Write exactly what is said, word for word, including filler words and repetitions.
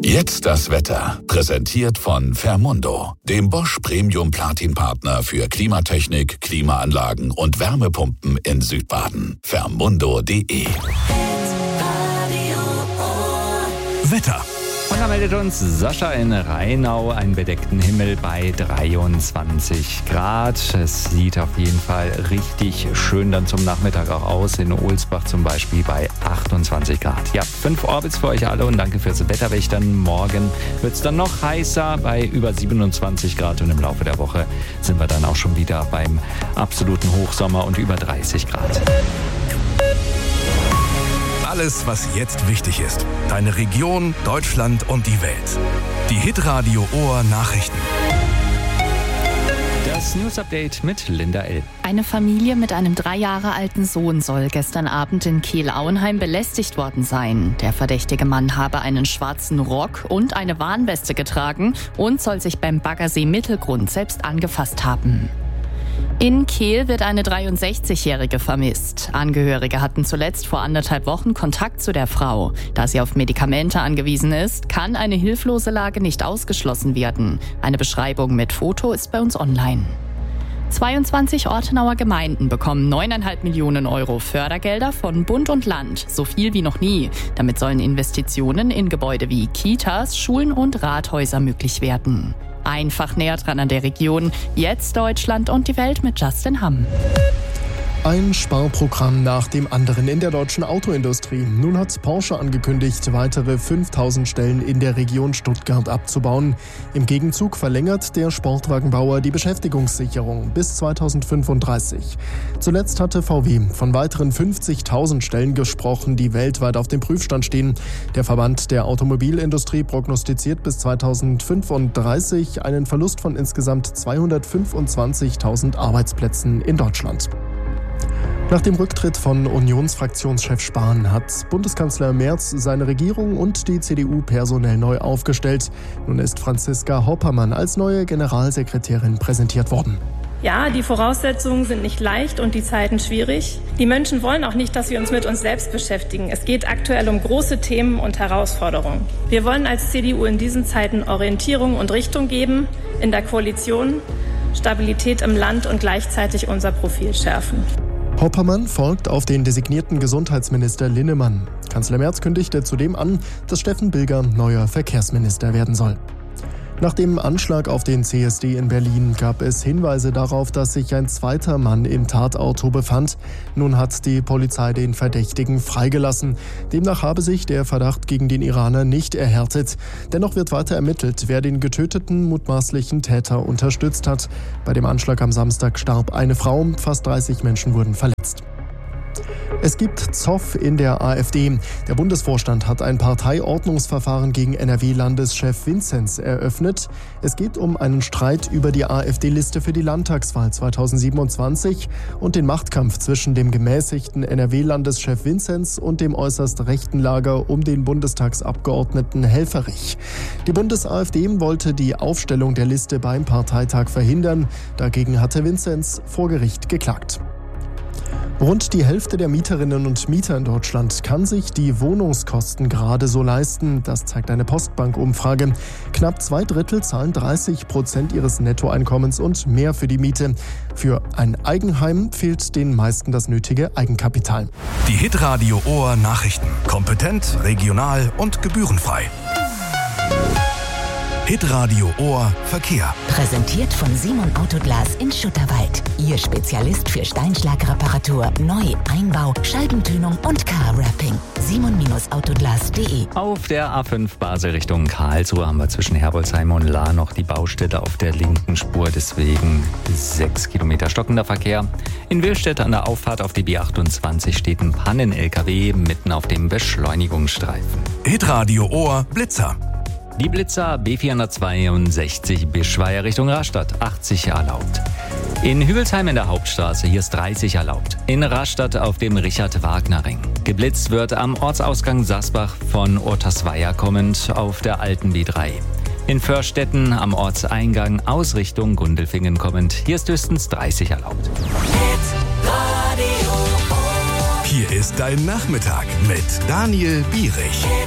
Jetzt das Wetter, präsentiert von Fermundo, dem Bosch Premium Platin Partner für Klimatechnik, Klimaanlagen und Wärmepumpen in Südbaden. Fermundo punkt de. Wetter. Und da meldet uns Sascha in Rheinau einen bedeckten Himmel bei dreiundzwanzig Grad. Es sieht auf jeden Fall richtig schön dann zum Nachmittag auch aus. In Ohlsbach zum Beispiel bei achtundzwanzig Grad. Ja, fünf Orbits für euch alle und danke fürs Wetterwächtern. Morgen wird es dann noch heißer bei über siebenundzwanzig Grad und im Laufe der Woche sind wir dann auch schon wieder beim absoluten Hochsommer und über dreißig Grad. Alles, was jetzt wichtig ist. Deine Region, Deutschland und die Welt. Die Hitradio Ohr Nachrichten. Das News Update mit Linda L. Eine Familie mit einem drei Jahre alten Sohn soll gestern Abend in Kehl-Auenheim belästigt worden sein. Der verdächtige Mann habe einen schwarzen Rock und eine Warnweste getragen und soll sich beim Baggersee Mittelgrund selbst angefasst haben. In Kehl wird eine dreiundsechzigjährige vermisst. Angehörige hatten zuletzt vor anderthalb Wochen Kontakt zu der Frau. Da sie auf Medikamente angewiesen ist, kann eine hilflose Lage nicht ausgeschlossen werden. Eine Beschreibung mit Foto ist bei uns online. zweiundzwanzig Ortenauer Gemeinden bekommen neuneinhalb Millionen Euro Fördergelder von Bund und Land, so viel wie noch nie. Damit sollen Investitionen in Gebäude wie Kitas, Schulen und Rathäuser möglich werden. Einfach näher dran an der Region. Jetzt Deutschland und die Welt mit Justin Hamm. Ein Sparprogramm nach dem anderen in der deutschen Autoindustrie. Nun hat Porsche angekündigt, weitere fünftausend Stellen in der Region Stuttgart abzubauen. Im Gegenzug verlängert der Sportwagenbauer die Beschäftigungssicherung bis zweitausendfünfunddreißig. Zuletzt hatte V W von weiteren fünfzigtausend Stellen gesprochen, die weltweit auf dem Prüfstand stehen. Der Verband der Automobilindustrie prognostiziert bis zweitausendfünfunddreißig einen Verlust von insgesamt zweihundertfünfundzwanzigtausend Arbeitsplätzen in Deutschland. Nach dem Rücktritt von Unionsfraktionschef Spahn hat Bundeskanzler Merz seine Regierung und die C D U personell neu aufgestellt. Nun ist Franziska Hoppermann als neue Generalsekretärin präsentiert worden. Ja, die Voraussetzungen sind nicht leicht und die Zeiten schwierig. Die Menschen wollen auch nicht, dass wir uns mit uns selbst beschäftigen. Es geht aktuell um große Themen und Herausforderungen. Wir wollen als C D U in diesen Zeiten Orientierung und Richtung geben, in der Koalition, Stabilität im Land und gleichzeitig unser Profil schärfen. Hoppermann folgt auf den designierten Gesundheitsminister Linnemann. Kanzler Merz kündigte zudem an, dass Steffen Bilger neuer Verkehrsminister werden soll. Nach dem Anschlag auf den C S D in Berlin gab es Hinweise darauf, dass sich ein zweiter Mann im Tatauto befand. Nun hat die Polizei den Verdächtigen freigelassen. Demnach habe sich der Verdacht gegen den Iraner nicht erhärtet. Dennoch wird weiter ermittelt, wer den getöteten mutmaßlichen Täter unterstützt hat. Bei dem Anschlag am Samstag starb eine Frau, fast dreißig Menschen wurden verletzt. Es gibt Zoff in der AfD. Der Bundesvorstand hat ein Parteiordnungsverfahren gegen N R W-Landeschef Vinzenz eröffnet. Es geht um einen Streit über die AfD-Liste für die Landtagswahl zweitausendsiebenundzwanzig und den Machtkampf zwischen dem gemäßigten N R W-Landeschef Vinzenz und dem äußerst rechten Lager um den Bundestagsabgeordneten Helfferich. Die Bundes-AfD wollte die Aufstellung der Liste beim Parteitag verhindern. Dagegen hatte Vinzenz vor Gericht geklagt. Rund die Hälfte der Mieterinnen und Mieter in Deutschland kann sich die Wohnungskosten gerade so leisten. Das zeigt eine Postbank-Umfrage. Knapp zwei Drittel zahlen dreißig Prozent ihres Nettoeinkommens und mehr für die Miete. Für ein Eigenheim fehlt den meisten das nötige Eigenkapital. Die Hitradio Ohr Nachrichten. Kompetent, regional und gebührenfrei. Hitradio Ohr Verkehr. Präsentiert von Simon Autoglas in Schutterwald. Ihr Spezialist für Steinschlagreparatur, Neu-, Einbau, Scheibentönung und Car-Wrapping. simon Autoglas punkt de. Auf der A fünf Basel Richtung Karlsruhe haben wir zwischen Herbolzheim und Lahr noch die Baustelle auf der linken Spur. Deswegen sechs Kilometer stockender Verkehr. In Willstedt an der Auffahrt auf die B achtundzwanzig steht ein Pannen-L K W mitten auf dem Beschleunigungsstreifen. Hitradio Ohr Blitzer. Die Blitzer B vierhundertzweiundsechzig Bischweier Richtung Rastatt, achtzig erlaubt. In Hügelsheim in der Hauptstraße, hier ist dreißig erlaubt. In Rastatt auf dem Richard-Wagner-Ring. Geblitzt wird am Ortsausgang Sasbach von Ortersweier kommend auf der alten B drei. In Förstetten am Ortseingang aus Richtung Gundelfingen kommend, hier ist höchstens dreißig erlaubt. Hier ist dein Nachmittag mit Daniel Bierich.